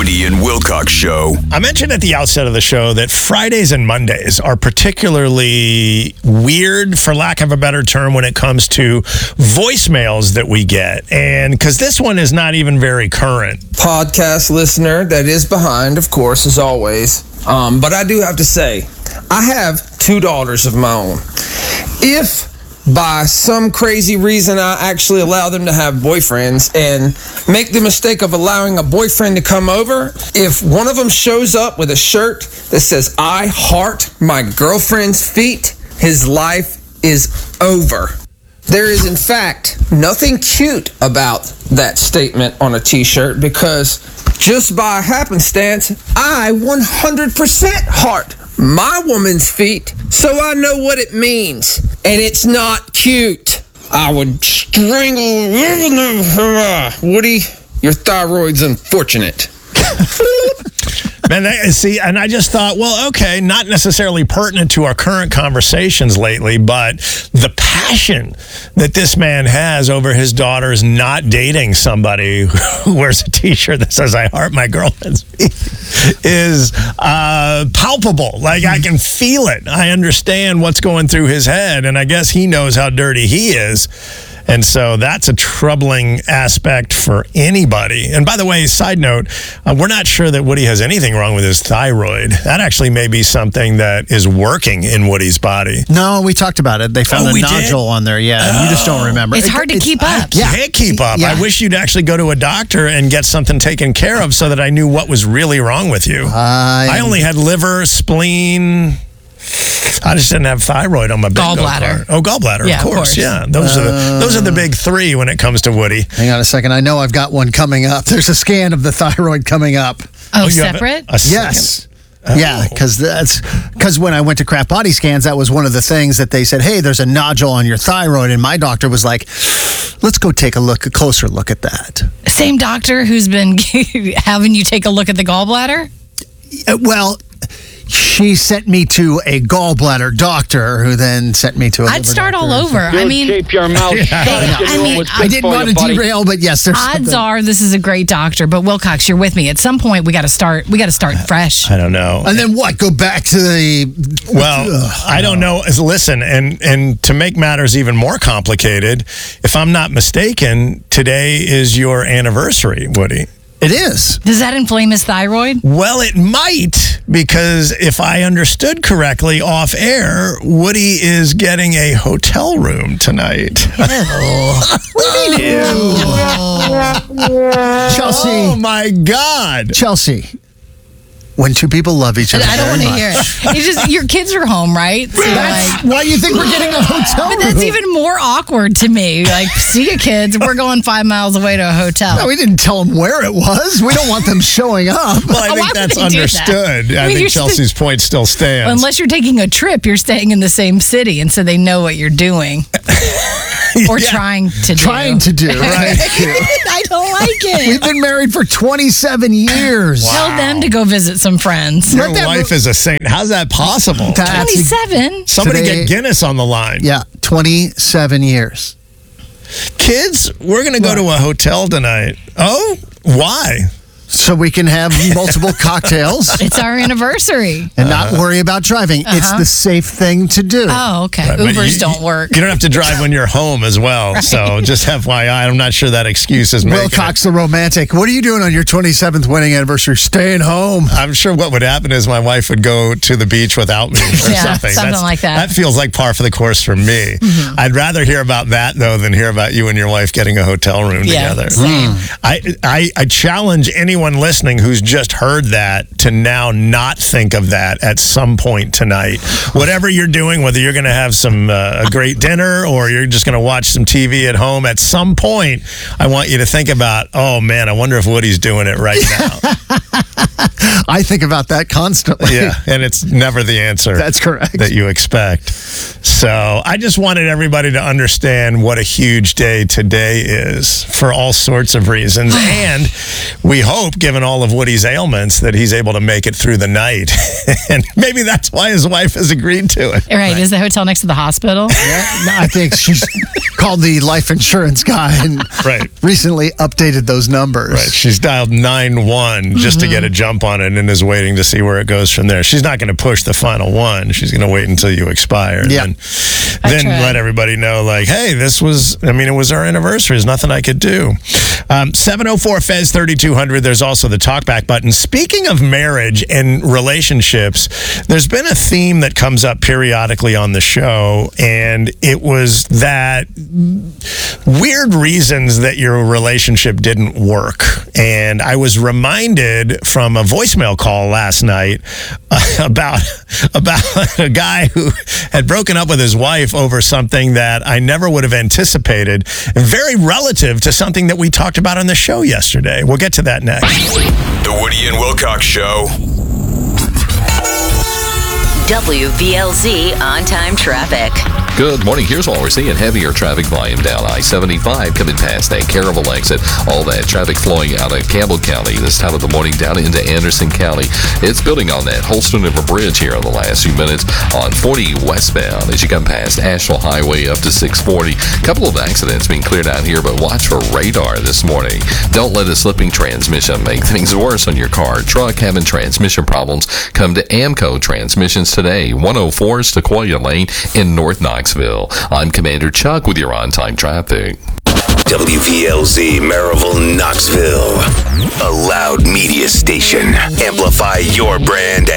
Woody and Wilcox Show. I mentioned at the outset of the show that Fridays and Mondays are particularly weird, for lack of a better term, when it comes to voicemails that we get. And because this one is not even very current. Podcast listener that is behind, of course, as always. But I do have to say, I have 2 daughters of my own. If by some crazy reason I actually allow them to have boyfriends and make the mistake of allowing a boyfriend to come over, if one of them shows up with a shirt that says, "I heart my girlfriend's feet," his life is over. There is, in fact, nothing cute about that statement on a t-shirt, because just by happenstance, I 100% heart my woman's feet, so I know what it means. And it's not cute. I would strangle Woody, your thyroid's unfortunate. Man, and I just thought, well, okay, not necessarily pertinent to our current conversations lately, but the passion that this man has over his daughters not dating somebody who wears a t-shirt that says, "I heart my girlfriend's feet," is palpable. Like, I can feel it. I understand what's going through his head, and I guess he knows how dirty he is. And so that's a troubling aspect for anybody. And by the way, side note, we're not sure that Woody has anything wrong with his thyroid. That actually may be something that is working in Woody's body. No, we talked about it. They found a nodule on there, and you just don't remember. It's hard to keep up. I can't keep up. Yeah. I wish you'd actually go to a doctor and get something taken care of so that I knew what was really wrong with you. I only had liver, spleen. I just didn't have thyroid on my gallbladder. Oh, gallbladder, yeah, of course. Yeah, those are the big 3 when it comes to Woody. Hang on a second. I know I've got one coming up. There's a scan of the thyroid coming up. Oh, separate? Yes. Oh. Yeah, because when I went to Craft Body Scans, that was one of the things that they said, "Hey, there's a nodule on your thyroid," and my doctor was like, "Let's go take a closer look at that." Same doctor who's been having you take a look at the gallbladder? Well, she sent me to a gallbladder doctor, who then sent me to a I'd start doctor. all over. I mean, keep your mouth shut. I didn't want to derail, but yes, there's odds something. are this is a great doctor. But Wilcox, you're with me. At some point, we got to start fresh. I don't know. And then what? Go back to the... Well, I don't know. Listen, and to make matters even more complicated, if I'm not mistaken, today is your anniversary, Woody. It is. Does that inflame his thyroid? Well, it might, because if I understood correctly off air, Woody is getting a hotel room tonight. Chelsea. Oh, my God. Chelsea. When 2 people love each other I don't want to hear it. Your kids are home, right? So why do you think we're getting a hotel room? But that's even more awkward to me. Like, see you kids, we're going 5 miles away to a hotel. No, we didn't tell them where it was. We don't want them showing up. Well, I think that's understood. I think Chelsea's point still stands. Unless you're taking a trip, you're staying in the same city, and so they know what you're doing. Or trying to do. Trying to do, right? I don't like it. We've been married for 27 years. Wow. Tell them to go visit some friends. Your wife is a saint. How's that possible? 27? Somebody get Guinness on the line. Yeah, 27 years. Kids, we're going to go to a hotel tonight. Oh, why? So we can have multiple cocktails. It's our anniversary. And not worry about driving. It's the safe thing to do. Oh, okay. Right, Ubers don't work. You don't have to drive when you're home as well. Right. So just FYI, I'm not sure that excuse is making Wilcox the romantic. What are you doing on your 27th wedding anniversary? Staying home. I'm sure what would happen is my wife would go to the beach without me or something. Something like that. That feels like par for the course for me. Mm-hmm. I'd rather hear about that, though, than hear about you and your wife getting a hotel room together. Same. I challenge anyone listening who's just heard that to now not think of that at some point tonight. Whatever you're doing, whether you're going to have some a great dinner or you're just going to watch some TV at home, at some point, I want you to think about, oh man, I wonder if Woody's doing it right now. I think about that constantly. Yeah, and it's never the answer. That's correct. That you expect. So I just wanted everybody to understand what a huge day today is for all sorts of reasons. And we hope, given all of Woody's ailments, that he's able to make it through the night. And maybe that's why his wife has agreed to it. Right. Is the hotel next to the hospital? No, I think she's called the life insurance guy and Right. recently updated those numbers. Right. She's dialed 9-1 just to get a jump on it and is waiting to see where it goes from there. She's not going to push the final one. She's going to wait until you expire. Yeah. And then let everybody know, like, hey, it was our anniversary. There's nothing I could do. 704-FEZ-3200. There's also the talkback button. Speaking of marriage and relationships, there's been a theme that comes up periodically on the show, and it was that weird reasons that your relationship didn't work. And I was reminded from a voicemail call last night about a guy who had broken up with his wife over something that I never would have anticipated, very relative to something that we talked about on the show yesterday. We'll get to that next. The Woody and Wilcox Show. WVLZ on-time traffic. Good morning. Here's what we're seeing. Heavier traffic volume down I-75 coming past that Caryville exit. All that traffic flowing out of Campbell County this time of the morning down into Anderson County. It's building on that Holston River Bridge here in the last few minutes on 40 westbound as you come past Asheville Highway up to 640. Couple of accidents being cleared out here, but watch for radar this morning. Don't let a slipping transmission make things worse on your car, truck, having transmission problems. Come to Amco Transmissions today, 104 Sequoia Lane in North Knoxville. I'm Commander Chuck with your on-time traffic. WVLZ Maryville, Knoxville. A loud media station. Amplify your brand